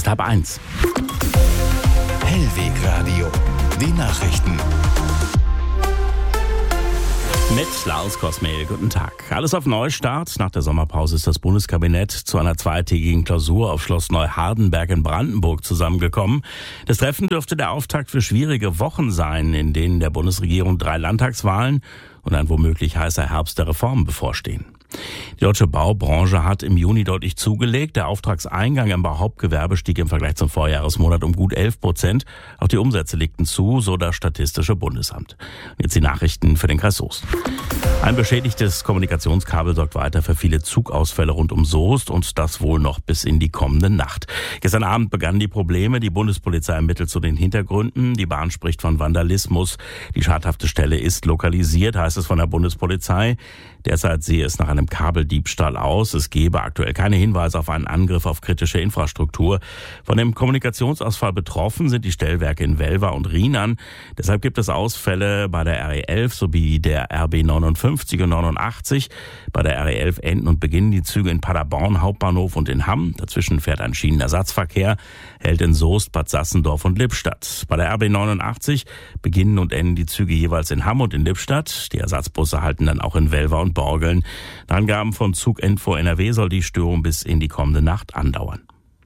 ist 12:30. Hellwegradio, die Nachrichten. Mit Lars Kosmel, guten Tag. Alles auf Neustart. Nach der Sommerpause ist das Bundeskabinett zu einer zweitägigen Klausur auf Schloss Neuhardenberg in Brandenburg zusammengekommen. Das Treffen dürfte der Auftakt für schwierige Wochen sein, in denen der Bundesregierung 3 Landtagswahlen und ein womöglich heißer Herbst der Reformen bevorstehen. Die deutsche Baubranche hat im Juni deutlich zugelegt. Der Auftragseingang im Bauhauptgewerbe stieg im Vergleich zum Vorjahresmonat um gut 11%. Auch die Umsätze legten zu, so das Statistische Bundesamt. Jetzt die Nachrichten für den Kreis Soest. Ein beschädigtes Kommunikationskabel sorgt weiter für viele Zugausfälle rund um Soest und das wohl noch bis in die kommende Nacht. Gestern Abend begannen die Probleme. Die Bundespolizei ermittelt zu den Hintergründen. Die Bahn spricht von Vandalismus. Die schadhafte Stelle ist lokalisiert, heißt es von der Bundespolizei. Derzeit sehe es nach einem Kabeldiebstahl aus. Es gebe aktuell keine Hinweise auf einen Angriff auf kritische Infrastruktur. Von dem Kommunikationsausfall betroffen sind die Stellwerke in Welver und Rheinland. Deshalb gibt es Ausfälle bei der RE11 sowie der RB 59 und 89. Bei der RE11 enden und beginnen die Züge in Paderborn, Hauptbahnhof und in Hamm. Dazwischen fährt ein Schienenersatzverkehr, hält in Soest, Bad Sassendorf und Lippstadt. Bei der RB 89 beginnen und enden die Züge jeweils in Hamm und in Lippstadt. Die Ersatzbusse halten dann auch in Welver und Borgeln. Nach Angaben von Zuginfo NRW soll die Störung bis in die kommende Nacht andauern.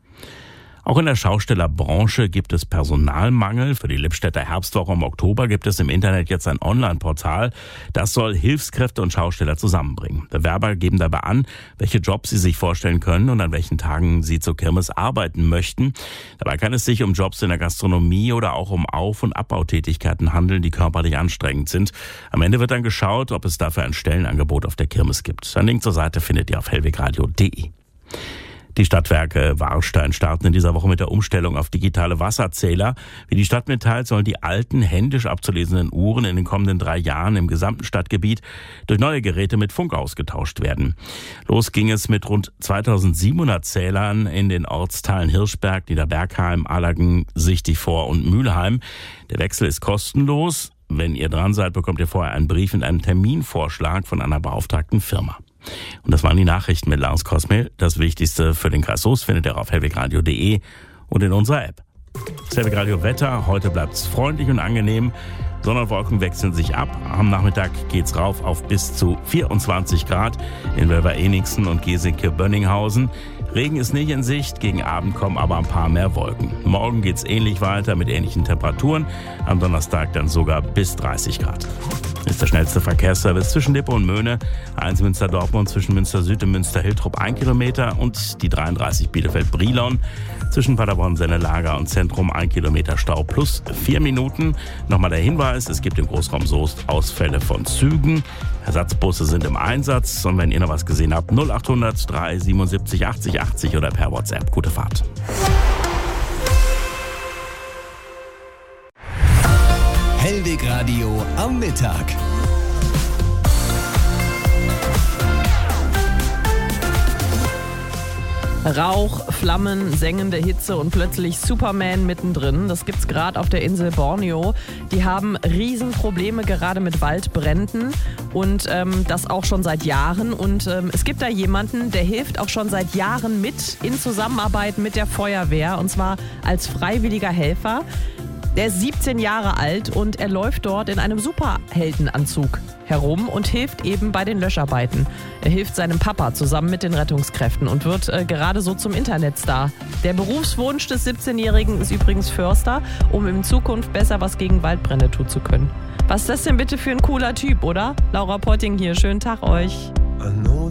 Auch in der Schaustellerbranche gibt es Personalmangel. Für die Lippstädter Herbstwoche im Oktober gibt es im Internet jetzt ein Online-Portal. Das soll Hilfskräfte und Schausteller zusammenbringen. Bewerber geben dabei an, welche Jobs sie sich vorstellen können und an welchen Tagen sie zur Kirmes arbeiten möchten. Dabei kann es sich um Jobs in der Gastronomie oder auch um Auf- und Abbautätigkeiten handeln, die körperlich anstrengend sind. Am Ende wird dann geschaut, ob es dafür ein Stellenangebot auf der Kirmes gibt. Ein Link zur Seite findet ihr auf hellwegradio.de. Die Stadtwerke Warstein starten in dieser Woche mit der Umstellung auf digitale Wasserzähler. Wie die Stadt mitteilt, sollen die alten, händisch abzulesenden Uhren in den kommenden 3 Jahren im gesamten Stadtgebiet durch neue Geräte mit Funk ausgetauscht werden. Los ging es mit rund 2700 Zählern in den Ortsteilen Hirschberg, Niederbergheim, Allagen, Sichtigvor und Mülheim. Der Wechsel ist kostenlos. Wenn ihr dran seid, bekommt ihr vorher einen Brief und einen Terminvorschlag von einer beauftragten Firma. Und das waren die Nachrichten mit Lars Kosmel. Das Wichtigste für den Kreis Soest findet ihr auf hellwegradio.de und in unserer App. Das Hellwegradio Wetter. Heute bleibt es freundlich und angenehm. Sonne und Wolken wechseln sich ab. Am Nachmittag geht's rauf auf bis zu 24 Grad in Welver-Eniksen und Geseke-Bönninghausen. Regen ist nicht in Sicht, gegen Abend kommen aber ein paar mehr Wolken. Morgen geht's ähnlich weiter mit ähnlichen Temperaturen. Am Donnerstag dann sogar bis 30 Grad. Ist der schnellste Verkehrsservice zwischen Lippe und Möhne. 1 Münster-Dortmund zwischen Münster-Süd und Münster-Hiltrop 1 Kilometer und die 33 Bielefeld-Brilon zwischen Paderborn-Sennelager und Zentrum 1 Kilometer Stau plus 4 Minuten. Nochmal der Hinweis, es gibt im Großraum Soest Ausfälle von Zügen. Ersatzbusse sind im Einsatz und wenn ihr noch was gesehen habt, 0800 377 80 80 oder per WhatsApp. Gute Fahrt. Hellwegradio am Mittag. Rauch, Flammen, sengende Hitze und plötzlich Superman mittendrin. Das gibt's gerade auf der Insel Borneo. Die haben Riesenprobleme gerade mit Waldbränden und das auch schon seit Jahren. Und es gibt da jemanden, der hilft auch schon seit Jahren mit in Zusammenarbeit mit der Feuerwehr und zwar als freiwilliger Helfer. Der ist 17 Jahre alt und er läuft dort in einem Superheldenanzug herum und hilft eben bei den Löscharbeiten. Er hilft seinem Papa zusammen mit den Rettungskräften und wird gerade so zum Internetstar. Der Berufswunsch des 17-Jährigen ist übrigens Förster, um in Zukunft besser was gegen Waldbrände tun zu können. Was ist das denn bitte für ein cooler Typ, oder? Laura Potting hier, schönen Tag euch.